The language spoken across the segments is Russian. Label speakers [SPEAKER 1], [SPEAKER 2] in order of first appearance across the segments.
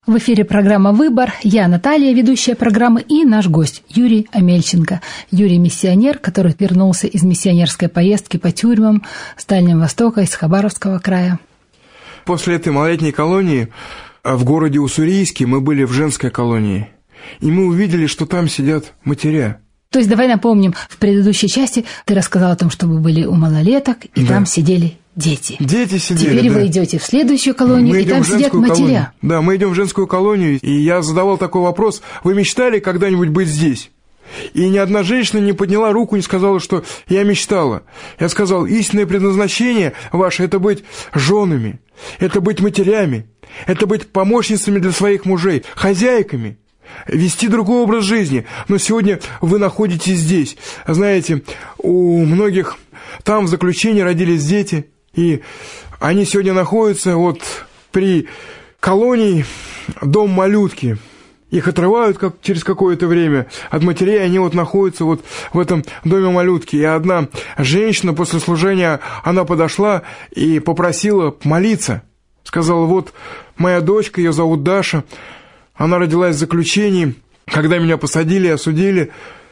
[SPEAKER 1] В эфире программа «Выбор». Я Наталья, ведущая программы, и наш гость Юрий Омельченко. Юрий – миссионер, который вернулся из миссионерской поездки по тюрьмам с Дальнего Востока, из Хабаровского края.
[SPEAKER 2] После этой малолетней колонии в городе Уссурийске мы были в женской колонии. И мы увидели, что там сидят матеря.
[SPEAKER 1] То есть давай напомним, в предыдущей части ты рассказал о том, что вы были у малолеток, и там сидели дети.
[SPEAKER 2] Дети сидели,
[SPEAKER 1] Теперь вы идете в следующую колонию, и там сидят матеря.
[SPEAKER 2] Колонию. Да, мы идем в женскую колонию, и я задавал такой вопрос: вы мечтали когда-нибудь быть здесь? И ни одна женщина не подняла руку, не сказала, что я мечтала. Я сказал: истинное предназначение ваше – это быть женами, это быть матерями, это быть помощницами для своих мужей, хозяйками, вести другой образ жизни. Но сегодня вы находитесь здесь. Знаете, у многих там в заключении родились дети, и они сегодня находятся вот при колонии «Дом малютки». Их отрывают через какое-то время от матерей, они вот находятся вот в этом доме малютки. И одна женщина после служения, она подошла и попросила молиться. Сказала: вот моя дочка, ее зовут Даша, она родилась в заключении, когда меня посадили, осудили,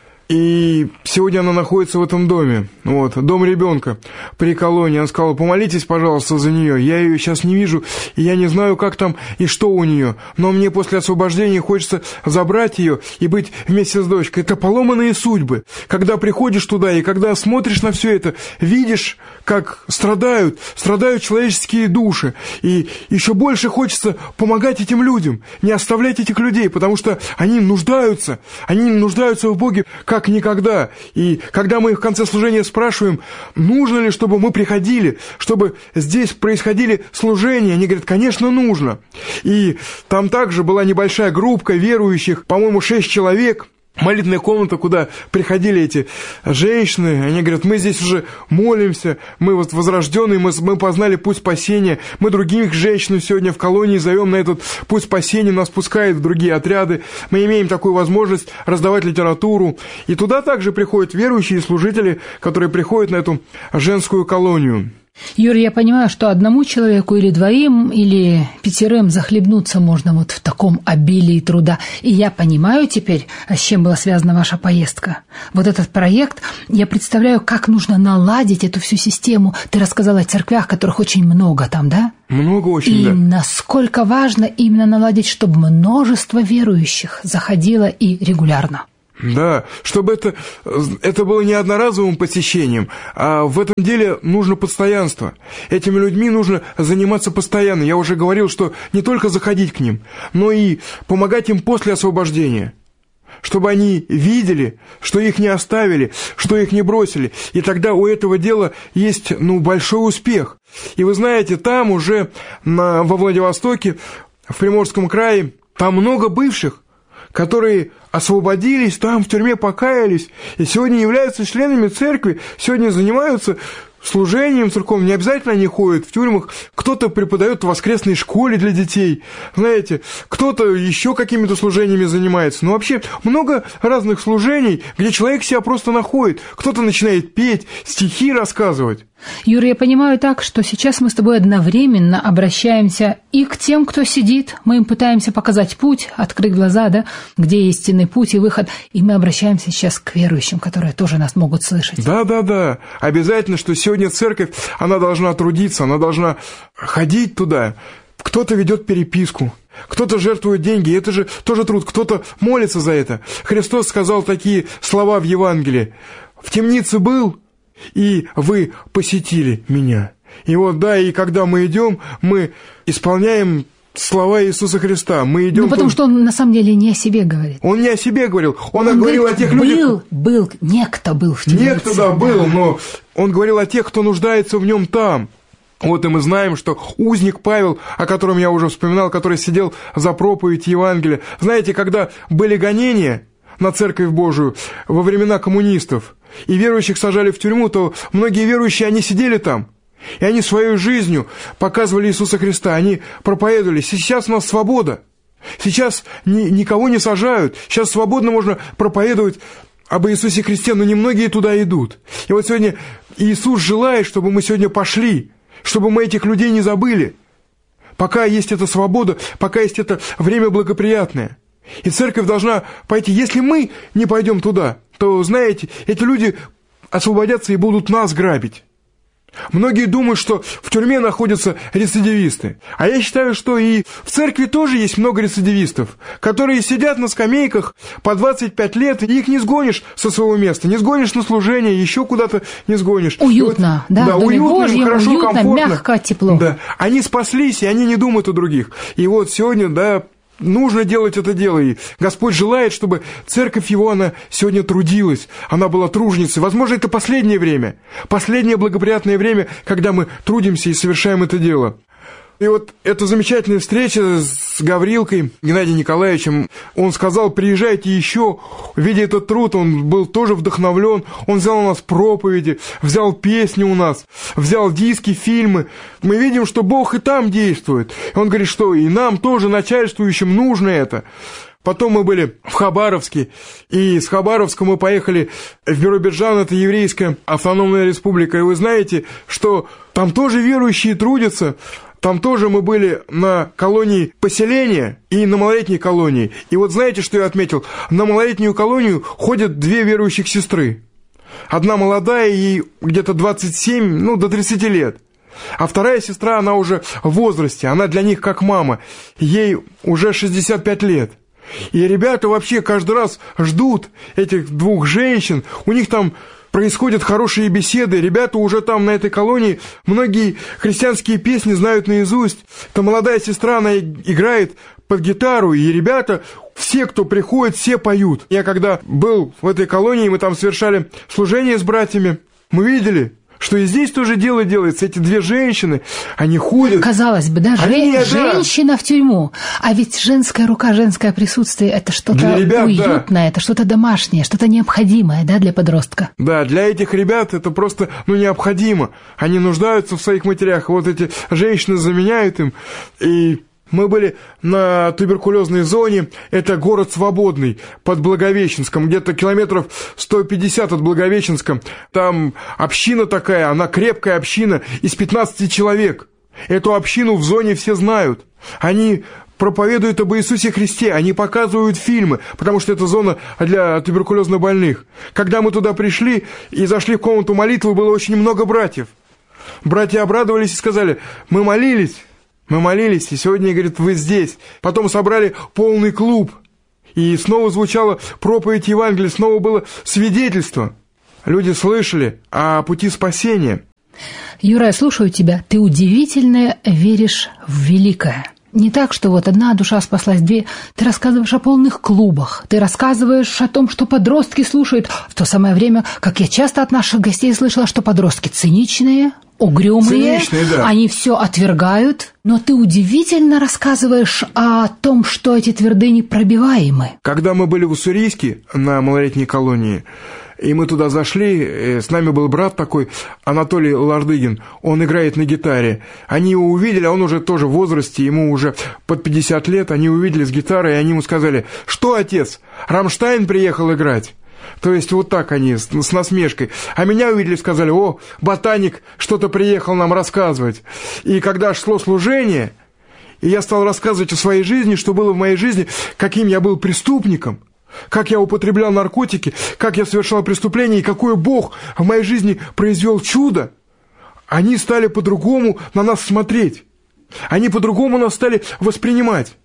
[SPEAKER 2] и сегодня она находится в этом доме, вот, дом ребенка при колонии. Она сказала: помолитесь, пожалуйста, за нее. Я ее сейчас не вижу, и я не знаю, как там и что у нее, но мне после освобождения хочется забрать ее и быть вместе с дочкой. Это поломанные судьбы. Когда приходишь туда и когда смотришь на все это, видишь, как страдают человеческие души, и еще больше хочется помогать этим людям, не оставлять этих людей, потому что они нуждаются в Боге как никогда. И когда мы их в конце служения спрашиваем, нужно ли, чтобы мы приходили, чтобы здесь происходили служения, они говорят: конечно, нужно. И там также была небольшая группка верующих, по-моему, 6 человек, молитвенная комната, куда приходили эти женщины. Они говорят: мы здесь уже молимся, мы вот возрожденные, мы познали путь спасения, мы других женщин сегодня в колонии зовем на этот путь спасения, нас пускают в другие отряды, мы имеем такую возможность раздавать литературу. И туда также приходят верующие служители, которые приходят на эту женскую колонию.
[SPEAKER 1] Юрий, я понимаю, что одному человеку или двоим, или 5 захлебнуться можно вот в таком обилии труда. И я понимаю теперь, с чем была связана ваша поездка. Вот этот проект, я представляю, как нужно наладить эту всю систему. Ты рассказала о церквях, которых очень много там, да?
[SPEAKER 2] Много очень,
[SPEAKER 1] и
[SPEAKER 2] да.
[SPEAKER 1] И насколько важно именно наладить, чтобы множество верующих заходило и регулярно.
[SPEAKER 2] Да, чтобы это было не одноразовым посещением, а в этом деле нужно постоянство. Этими людьми нужно заниматься постоянно. Я уже говорил, что не только заходить к ним, но и помогать им после освобождения, чтобы они видели, что их не оставили, что их не бросили. И тогда у этого дела есть, большой успех. И вы знаете, там уже во Владивостоке, в Приморском крае, там много бывших, которые освободились, там в тюрьме покаялись, и сегодня являются членами церкви, сегодня занимаются служением церковным. Не обязательно они ходят в тюрьмах. Кто-то преподает в воскресной школе для детей, знаете, кто-то еще какими-то служениями занимается. Но вообще много разных служений, где человек себя просто находит. Кто-то начинает петь, стихи рассказывать.
[SPEAKER 1] Юра, я понимаю так, что сейчас мы с тобой одновременно обращаемся и к тем, кто сидит, мы им пытаемся показать путь, открыть глаза, да, где истинный путь и выход, и мы обращаемся сейчас к верующим, которые тоже нас могут слышать.
[SPEAKER 2] Да, обязательно, что сегодня церковь, она должна трудиться, она должна ходить туда. Кто-то ведет переписку, кто-то жертвует деньги, это же тоже труд, кто-то молится за это. Христос сказал такие слова в Евангелии: «В темнице был, и вы посетили меня». И вот, да, и когда мы идем, мы исполняем слова Иисуса Христа. Мы идем.
[SPEAKER 1] Потому что он на самом деле не о себе говорит.
[SPEAKER 2] Он не о себе говорил. Он говорил говорит, о тех людях.
[SPEAKER 1] Некто был в темнице.
[SPEAKER 2] Некто, да, был, но он говорил о тех, кто нуждается в нем там. Вот и мы знаем, что узник Павел, о котором я уже вспоминал, который сидел за проповедь Евангелия. Знаете, когда были гонения на Церковь Божию во времена коммунистов, и верующих сажали в тюрьму, то многие верующие, они сидели там, и они своей жизнью показывали Иисуса Христа, они проповедовали. Сейчас у нас свобода, сейчас никого не сажают, сейчас свободно можно проповедовать об Иисусе Христе, но немногие туда идут. И вот сегодня Иисус желает, чтобы мы сегодня пошли, чтобы мы этих людей не забыли. пока есть эта свобода, пока есть это время благоприятное. И церковь должна пойти. Если мы не пойдем туда, то, знаете, эти люди освободятся и будут нас грабить. Многие думают, что в тюрьме находятся рецидивисты. А я считаю, что и в церкви тоже есть много рецидивистов, которые сидят на скамейках по 25 лет, и их не сгонишь со своего места, не сгонишь на служение, еще куда-то не сгонишь.
[SPEAKER 1] Уютно, вот, да,
[SPEAKER 2] да, уютно,
[SPEAKER 1] Божьем,
[SPEAKER 2] хорошо,
[SPEAKER 1] уютно,
[SPEAKER 2] комфортно.
[SPEAKER 1] Мягко, тепло.
[SPEAKER 2] Да, они спаслись, и они не думают о других. И вот сегодня, да, нужно делать это дело, и Господь желает, чтобы церковь его, она сегодня трудилась, она была труженицей. Возможно, это последнее время, последнее благоприятное время, когда мы трудимся и совершаем это дело. И вот эта замечательная встреча с Гаврилкой Геннадием Николаевичем, он сказал: приезжайте еще, видя этот труд, он был тоже вдохновлен, он взял у нас проповеди, взял песни у нас, взял диски, фильмы. Мы видим, что Бог и там действует. И он говорит, что и нам тоже, начальствующим, нужно это. Потом мы были в Хабаровске, и с Хабаровска мы поехали в Биробиджан, это еврейская автономная республика. И вы знаете, что там тоже верующие трудятся. Там тоже мы были на колонии поселения и на малолетней колонии. И вот знаете, что я отметил? На малолетнюю колонию ходят две верующих сестры. Одна молодая, ей где-то 27, до 30 лет. А вторая сестра, она уже в возрасте, она для них как мама. Ей уже 65 лет. И ребята вообще каждый раз ждут этих двух женщин. У них там происходят хорошие беседы. Ребята уже там, на этой колонии, многие христианские песни знают наизусть. Эта молодая сестра, она играет под гитару, и ребята, все, кто приходит, все поют. Я когда был в этой колонии, мы там совершали служение с братьями, мы видели, что и здесь тоже дело делается. Эти две женщины, они ходят.
[SPEAKER 1] Казалось бы, да, женщина в тюрьму. А ведь женская рука, женское присутствие – это что-то уютное, да. Это что-то домашнее, что-то необходимое, да, для подростка.
[SPEAKER 2] Да, для этих ребят это просто, необходимо. Они нуждаются в своих матерях. Вот эти женщины заменяют им. И мы были на туберкулезной зоне, это город Свободный, под Благовещенском, где-то километров 150 от Благовещенска. Там община такая, она крепкая община, из 15 человек. Эту общину в зоне все знают. Они проповедуют об Иисусе Христе, они показывают фильмы, потому что это зона для туберкулезно больных. Когда мы туда пришли и зашли в комнату молитвы, было очень много братьев. Братья обрадовались и сказали: мы молились, и сегодня, говорит, вы здесь. Потом собрали полный клуб, и снова звучала проповедь Евангелия, снова было свидетельство. Люди слышали о пути спасения.
[SPEAKER 1] Юра, я слушаю тебя. Ты удивительно веришь в великое. Не так, что вот одна душа спаслась, две. Ты рассказываешь о полных клубах. Ты рассказываешь о том, что подростки слушают. В то самое время, как я часто от наших гостей слышала, что подростки циничные, угрюмые, да. Они все отвергают. Но ты удивительно рассказываешь о том, что эти твердыни пробиваемы.
[SPEAKER 2] Когда мы были в Уссурийске на малолетней колонии, и мы туда зашли, с нами был брат такой, Анатолий Лардыгин, он играет на гитаре. Они его увидели, а он уже тоже в возрасте, ему уже под 50 лет, они увидели с гитарой, и они ему сказали: что, отец, Рамштайн приехал играть? То есть вот так они, с насмешкой. А меня увидели, сказали: о, ботаник что-то приехал нам рассказывать. И когда шло служение, и я стал рассказывать о своей жизни, что было в моей жизни, каким я был преступником, как я употреблял наркотики, как я совершал преступления, и какой Бог в моей жизни произвел чудо, они стали по-другому на нас смотреть. Они по-другому нас стали воспринимать.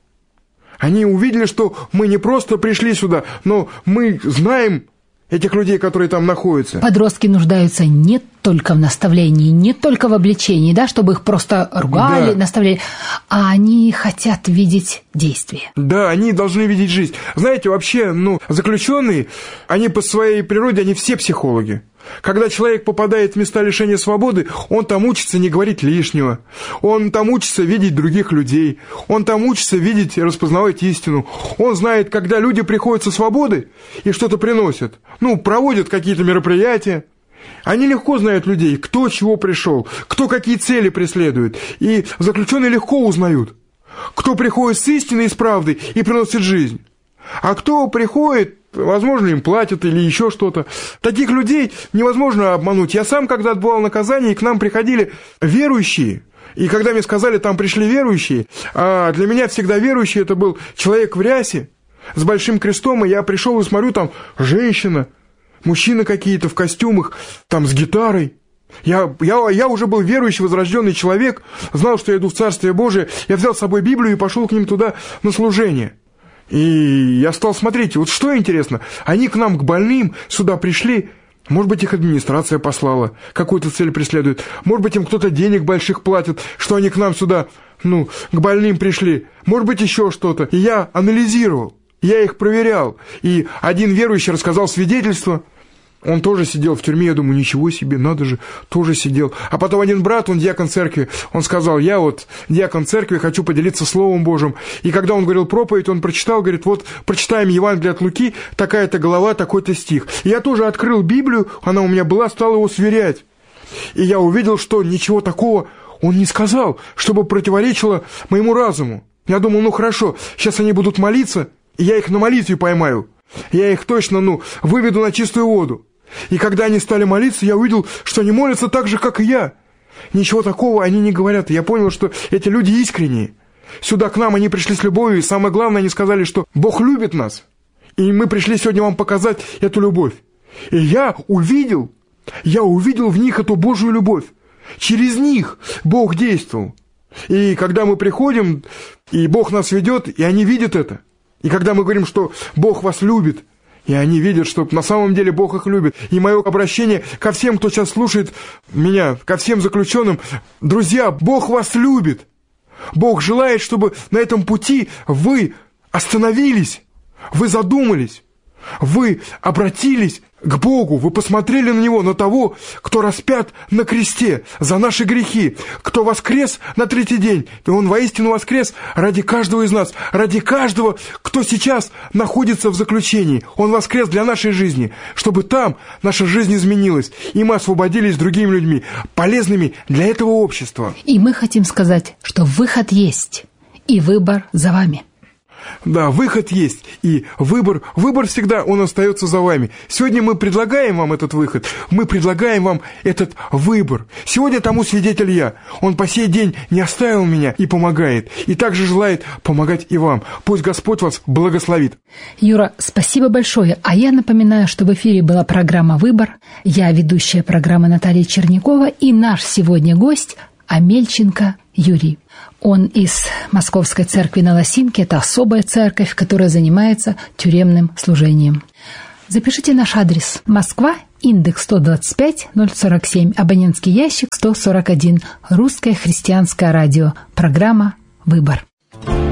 [SPEAKER 2] Они увидели, что мы не просто пришли сюда, но мы знаем этих людей, которые там находятся.
[SPEAKER 1] Подростки нуждаются не только в наставлении, не только в обличении, да, чтобы их просто ругали, да, наставляли, а они хотят видеть действие.
[SPEAKER 2] Да, они должны видеть жизнь. Знаете, вообще, заключенные, они по своей природе, они все психологи. Когда человек попадает в места лишения свободы, он там учится не говорить лишнего, он там учится видеть других людей, он там учится видеть и распознавать истину. Он знает, когда люди приходят со свободы и что-то приносят, проводят какие-то мероприятия. Они легко знают людей, кто чего пришел, кто какие цели преследует, и заключенные легко узнают, кто приходит с истиной и с правдой и приносит жизнь, а кто приходит, возможно, им платят или еще что-то. Таких людей невозможно обмануть. Я сам, когда отбывал наказание, и к нам приходили верующие, И когда мне сказали, там пришли верующие, а для меня всегда верующий это был человек в рясе с большим крестом, и я пришел и смотрю, там женщина, мужчины какие-то в костюмах, там с гитарой. Я уже был верующий, возрожденный человек, знал, что я иду в Царствие Божие. Я взял с собой Библию и пошел к ним туда на служение. И я стал смотреть, вот что интересно, они к нам, к больным, сюда пришли. Может быть, их администрация послала, какую-то цель преследует. Может быть, им кто-то денег больших платит, что они к нам сюда, к больным пришли. Может быть, еще что-то. И я анализировал, я их проверял. И один верующий рассказал свидетельство. Он тоже сидел в тюрьме, я думаю, ничего себе, надо же, тоже сидел. А потом один брат, он диакон церкви, он сказал, я вот диакон церкви, хочу поделиться Словом Божьим. И когда он говорил проповедь, он прочитал, говорит, вот прочитаем Евангелие от Луки, такая-то глава, такой-то стих. И я тоже открыл Библию, она у меня была, стал его сверять. И я увидел, что ничего такого он не сказал, чтобы противоречило моему разуму. Я думал, хорошо, сейчас они будут молиться, и я их на молитве поймаю. Я их точно, выведу на чистую воду. И когда они стали молиться, я увидел, что они молятся так же, как и я. Ничего такого они не говорят. И я понял, что эти люди искренние. Сюда к нам они пришли с любовью, и самое главное, они сказали, что Бог любит нас. И мы пришли сегодня вам показать эту любовь. И я увидел в них эту Божью любовь. Через них Бог действовал. И когда мы приходим, и Бог нас ведет, и они видят это. И когда мы говорим, что Бог вас любит, и они видят, что на самом деле Бог их любит. И мое обращение ко всем, кто сейчас слушает меня, ко всем заключенным, друзья, Бог вас любит. Бог желает, чтобы на этом пути вы остановились, вы задумались, вы обратились к Богу, вы посмотрели на Него, на того, кто распят на кресте за наши грехи, кто воскрес на третий день. И Он воистину воскрес ради каждого из нас, ради каждого, кто сейчас находится в заключении. Он воскрес для нашей жизни, чтобы там наша жизнь изменилась, и мы освободились другими людьми, полезными для этого общества.
[SPEAKER 1] И мы хотим сказать, что выход есть, и выбор за вами.
[SPEAKER 2] Да, выход есть, и выбор всегда, он остается за вами. Сегодня мы предлагаем вам этот выход, мы предлагаем вам этот выбор. Сегодня тому свидетель я. Он по сей день не оставил меня и помогает, и также желает помогать и вам. Пусть Господь вас благословит.
[SPEAKER 1] Юра, спасибо большое. А я напоминаю, что в эфире была программа «Выбор». Я ведущая программы Наталья Чернякова, и наш сегодня гость Амельченко Юрий. Он из Московской церкви на Лосинке. Это особая церковь, которая занимается тюремным служением. Запишите наш адрес. Москва, индекс 125 047, абонентский ящик 141. Русское христианское радио. Программа «Выбор».